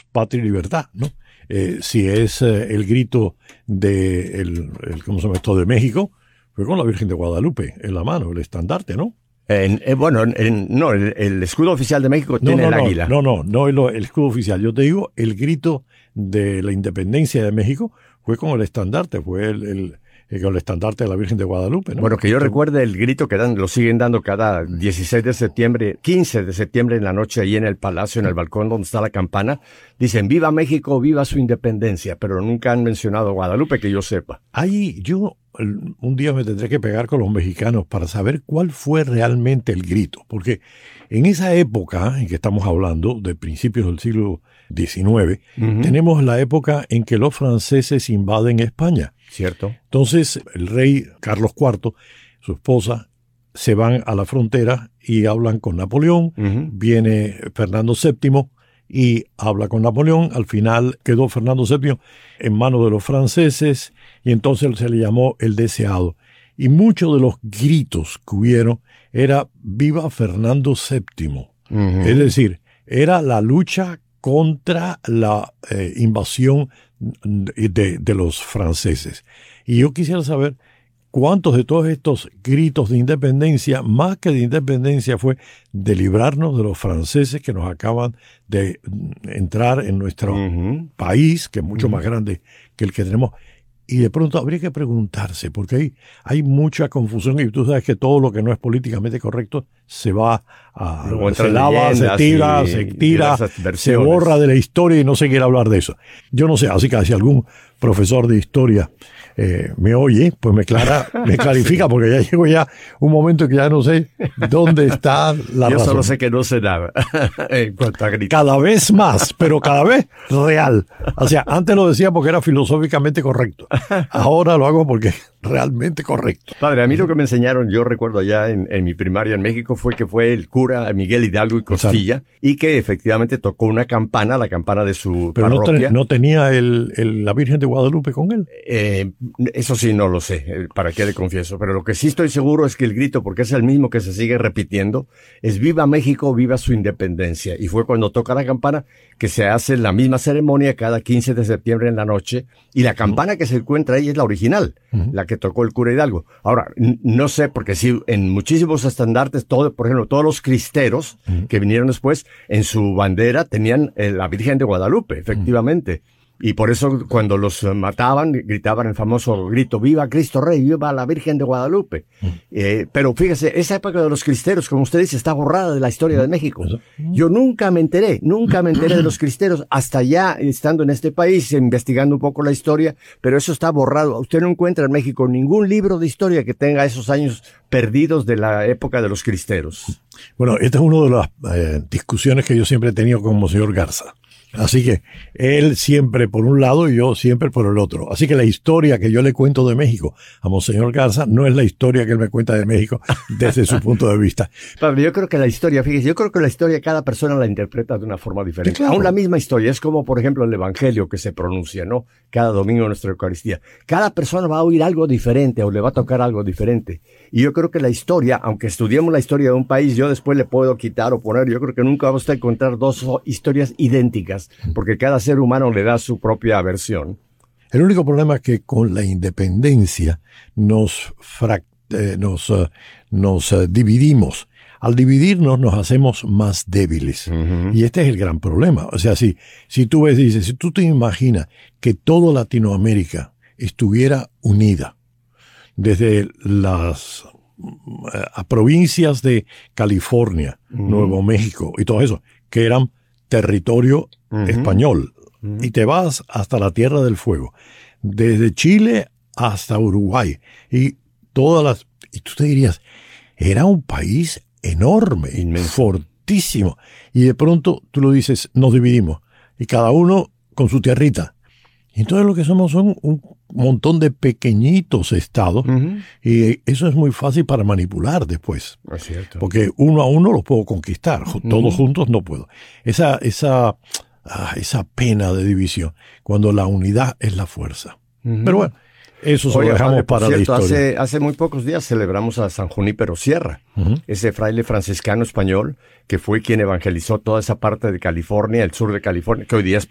gritos patria y libertad, ¿no? Si es el grito de ¿cómo se llama esto? De México, fue con la Virgen de Guadalupe en la mano, el estandarte, ¿no? No, el escudo oficial de México tiene el águila. No el escudo oficial. Yo te digo, el grito de la independencia de México fue con el estandarte, fue con el estandarte de la Virgen de Guadalupe, ¿no? Bueno, que yo recuerde el grito que lo siguen dando cada 16 de septiembre, 15 de septiembre en la noche, ahí en el palacio, en el balcón donde está la campana. Dicen, viva México, viva su independencia, pero nunca han mencionado Guadalupe, que yo sepa. Ahí yo un día me tendré que pegar con los mexicanos para saber cuál fue realmente el grito, porque en esa época en que estamos hablando, de principios del siglo XIX, tenemos la época en que los franceses invaden España. Cierto. Entonces, el rey Carlos IV, su esposa, se van a la frontera y hablan con Napoleón. Viene Fernando VII y habla con Napoleón. Al final quedó Fernando VII en manos de los franceses y entonces se le llamó el deseado. Y muchos de los gritos que hubieron era viva Fernando VII. Es decir, era la lucha contra la invasión de los franceses. Y yo quisiera saber cuántos de todos estos gritos de independencia, más que de independencia, fue de librarnos de los franceses que nos acaban de entrar en nuestro país, que es mucho más grande que el que tenemos. Y de pronto habría que preguntarse, porque hay mucha confusión y tú sabes que todo lo que no es políticamente correcto se va se lava, se tira, se borra de la historia y no se quiere hablar de eso. Yo no sé, así que si algún profesor de historia me oye, pues me clarifica, porque ya llegó ya un momento que ya no sé dónde está la razón. Yo solo sé que no sé nada en cuanto a gritar. Cada vez más, pero cada vez real. O sea, antes lo decía porque era filosóficamente correcto. Ahora lo hago porque es realmente correcto. Padre, a mí lo que me enseñaron, yo recuerdo allá en mi primaria en México, fue que fue el cura Miguel Hidalgo y Costilla, y que efectivamente tocó una campana, la campana de su parroquia. Pero no tenía la Virgen de Guadalupe con él. Eso sí no lo sé, para qué le confieso, pero lo que sí estoy seguro es que el grito, porque es el mismo que se sigue repitiendo, es viva México, viva su independencia. Y fue cuando toca la campana que se hace la misma ceremonia cada 15 de septiembre en la noche, y la campana que se encuentra ahí es la original, la que tocó el cura Hidalgo. Ahora, no sé, porque sí, en muchísimos estandartes, por ejemplo, todos los cristeros que vinieron después, en su bandera tenían la Virgen de Guadalupe, efectivamente. Y por eso cuando los mataban, gritaban el famoso grito, ¡viva Cristo Rey, viva la Virgen de Guadalupe! Pero fíjese, esa época de los cristeros, como usted dice, está borrada de la historia de México. Yo nunca me enteré de los cristeros, hasta ya estando en este país, investigando un poco la historia, pero eso está borrado. Usted no encuentra en México ningún libro de historia que tenga esos años perdidos de la época de los cristeros. Bueno, esta es una de las discusiones que yo siempre he tenido con Monseñor Garza. Así que él siempre por un lado y yo siempre por el otro. Así que la historia que yo le cuento de México a Monseñor Garza no es la historia que él me cuenta de México desde su punto de vista. Padre, yo creo que la historia, fíjese, yo creo que la historia cada persona la interpreta de una forma diferente. Claro. Aún la misma historia, es como por ejemplo el Evangelio que se pronuncia, ¿no? Cada domingo en nuestra Eucaristía. Cada persona va a oír algo diferente o le va a tocar algo diferente. Y yo creo que la historia, aunque estudiemos la historia de un país, yo después le puedo quitar o poner, yo creo que nunca vamos a encontrar dos historias idénticas, porque cada ser humano le da su propia versión. El único problema es que con la independencia nos dividimos. Al dividirnos nos hacemos más débiles. Y este es el gran problema. O sea, si tú dices, si tú te imaginas que toda Latinoamérica estuviera unida, desde las provincias de California, Nuevo México y todo eso, que eran territorio español, y te vas hasta la Tierra del Fuego, desde Chile hasta Uruguay, y tú te dirías, era un país enorme, fortísimo, y de pronto tú lo dices, nos dividimos, y cada uno con su tierrita. Y entonces lo que somos son un montón de pequeñitos estados, y eso es muy fácil para manipular después. Es cierto. Porque uno a uno los puedo conquistar, todos juntos no puedo. Esa pena de división, cuando la unidad es la fuerza. Pero bueno, eso se lo dejamos para la historia. Hace muy pocos días celebramos a San Junípero Sierra, ese fraile franciscano español que fue quien evangelizó toda esa parte de California, el sur de California, que hoy día es